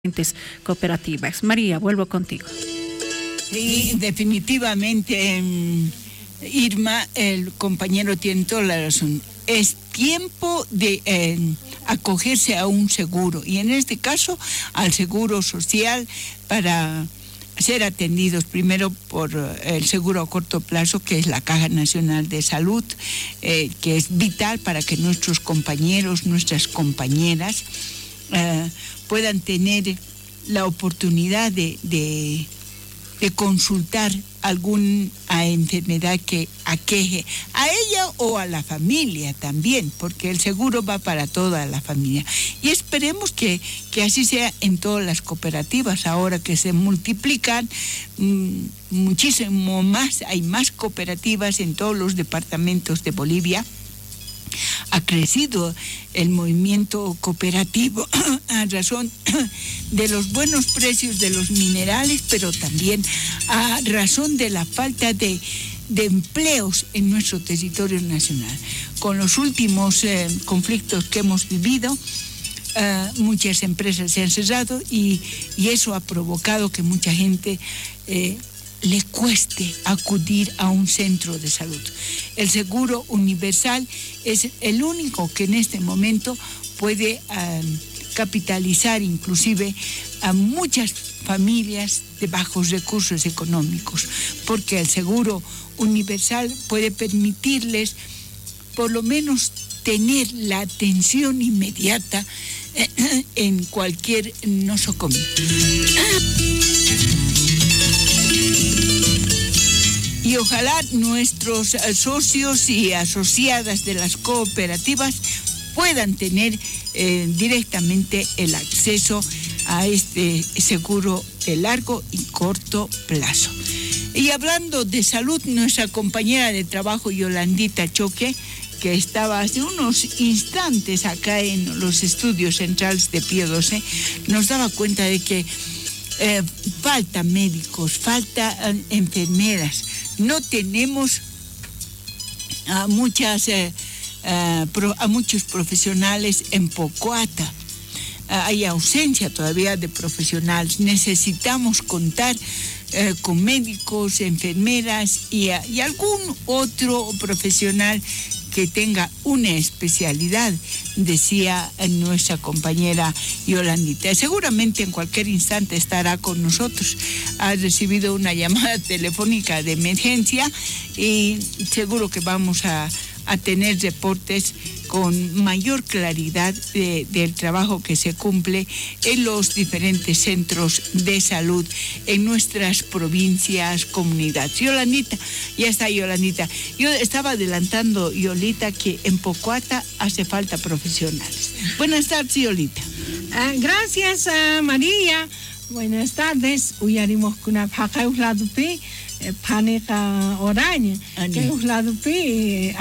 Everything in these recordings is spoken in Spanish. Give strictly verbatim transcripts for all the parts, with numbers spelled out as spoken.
cooperativas. María, vuelvo contigo. Sí, definitivamente, Irma, el compañero tiene toda la razón. Es tiempo de eh, acogerse a un seguro, y en este caso al seguro social, para ser atendidos primero por el seguro a corto plazo, que es la Caja Nacional de Salud, eh, que es vital para que nuestros compañeros, nuestras compañeras eh, puedan tener la oportunidad de, de, de consultar alguna enfermedad que aqueje a ella o a la familia también, porque el seguro va para toda la familia. Y esperemos que, que así sea en todas las cooperativas, ahora que se multiplican mmm, muchísimo más, hay más cooperativas en todos los departamentos de Bolivia. Ha crecido el movimiento cooperativo a razón de los buenos precios de los minerales, pero también a razón de la falta de, de empleos en nuestro territorio nacional. Con los últimos eh, conflictos que hemos vivido, eh, muchas empresas se han cerrado y, y eso ha provocado que mucha gente eh, le cueste acudir a un centro de salud. El seguro universal es el único que en este momento puede uh, capitalizar inclusive a muchas familias de bajos recursos económicos, porque el seguro universal puede permitirles por lo menos tener la atención inmediata eh, en cualquier nosocomio. Y ojalá nuestros socios y asociadas de las cooperativas puedan tener eh, directamente el acceso a este seguro de largo y corto plazo. Y hablando de salud, nuestra compañera de trabajo, Yolandita Choque, que estaba hace unos instantes acá en los estudios centrales de Pío doce, nos daba cuenta de que eh, falta médicos, falta eh, enfermeras. No tenemos a muchas eh, a, a muchos profesionales en Pocuata. Hay ausencia todavía de profesionales. Necesitamos contar eh, con médicos, enfermeras y, y algún otro profesional que tenga una especialidad, decía nuestra compañera Yolandita. Seguramente en cualquier instante estará con nosotros. Ha recibido una llamada telefónica de emergencia y seguro que vamos a, a tener reportes con mayor claridad de, del trabajo que se cumple en los diferentes centros de salud en nuestras provincias, comunidades. Yolandita, ya está Yolandita. Yo estaba adelantando, Yolita, que en Pocuata hace falta profesionales. Buenas tardes, Yolita. Uh, gracias, uh, María. Buenas tardes. Uyarimos kuna paka uhladupi. Panika oraña que es lado pi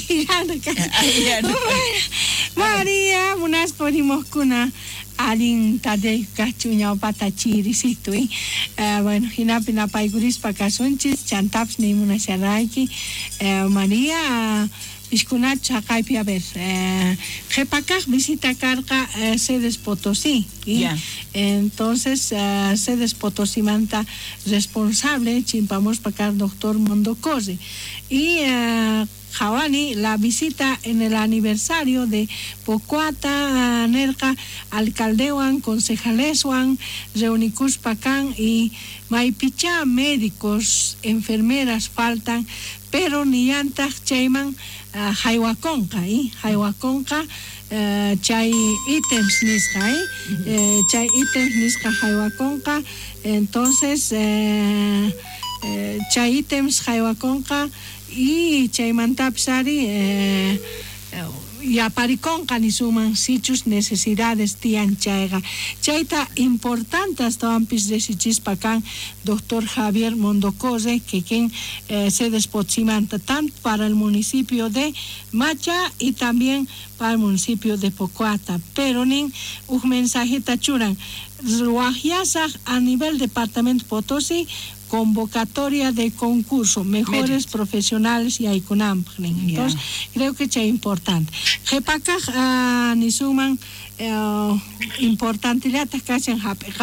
María unas podimos kuna alin tade kachunya patachiri situi bueno hinapina paiguris pakasunchis chantaps ni muna sharaki María Piscunat Chacaipi, a ver, Jepacac visita carga eh, Sedes Potosí. Y yeah. Entonces, eh, Sedes Potosí manta responsable, chimpamos para el doctor Mondocose. Y eh, Jawani, la visita en el aniversario de Pocuata, Nerca, Alcaldewan, Concejalesuan, Reunicus Pacán y Maipicha, médicos, enfermeras faltan, pero ni antas chayman uh, Jaiwaconca, ¿eh? Jaiwaconca, uh, chay ítems nisca, ¿eh? Uh, chay ítems nisca Jaiwaconca, entonces uh, uh, chay ítems Jaiwaconca y chay mantapsari uh, uh, y apariconca ni suman sichus necesidades tian chaiga. Chaita importante hasta ampis de sichispacán doctor Javier Mondocose, que quien eh, se despochimanta tanto para el municipio de Macha y también para el municipio de Pocuata. Pero nin un mensaje tachuran. A nivel departamento Potosí, convocatoria de concurso, mejores Mérito. profesionales y aikunam. Entonces, Ya. creo que es importante. Repacaj, uh, ni suman, uh, importante, ya te cachen